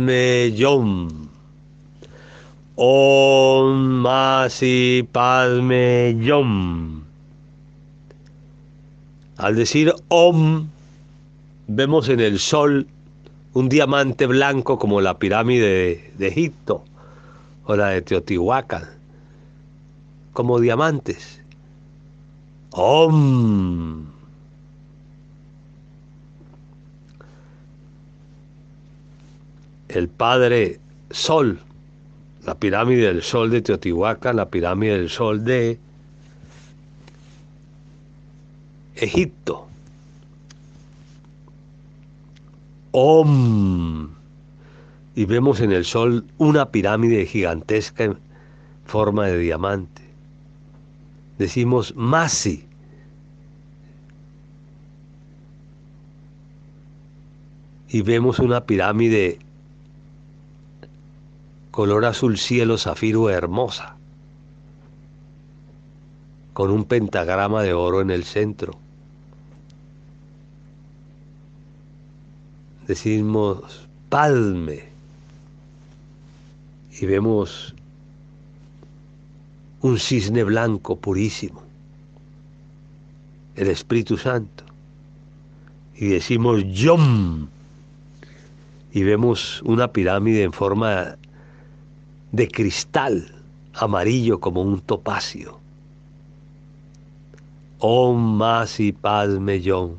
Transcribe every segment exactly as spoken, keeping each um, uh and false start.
Yom. Om Masi Padme Yom. Al decir Om, vemos en el sol un diamante blanco como la pirámide de, de Egipto o la de Teotihuacán, como diamantes. Om. El Padre Sol, la pirámide del Sol de Teotihuacán, la pirámide del Sol de Egipto. Om. Y vemos en el Sol una pirámide gigantesca en forma de diamante. Decimos Masi. Y vemos una pirámide color azul cielo zafiro hermosa, con un pentagrama de oro en el centro. Decimos Padme y vemos un cisne blanco purísimo, el Espíritu Santo. Y decimos Yom y vemos una pirámide en forma de cristal amarillo como un topacio. Om Masi Padme Yom.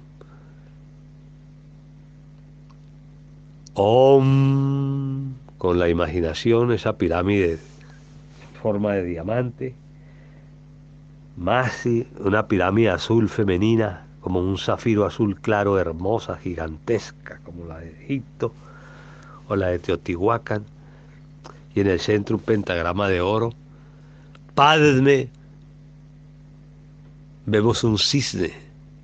Om, con la imaginación, esa pirámide en forma de diamante. Masi, una pirámide azul femenina, como un zafiro azul claro, hermosa, gigantesca, como la de Egipto o la de Teotihuacán. Y en el centro un pentagrama de oro. Padme, vemos un cisne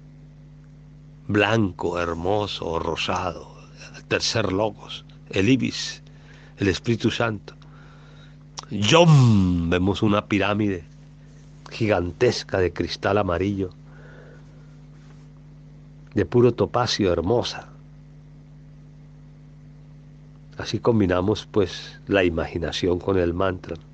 blanco, hermoso, rosado, el tercer logos, el ibis, el Espíritu Santo. Yom, vemos una pirámide gigantesca de cristal amarillo, de puro topacio, hermosa. Así combinamos pues la imaginación con el mantra.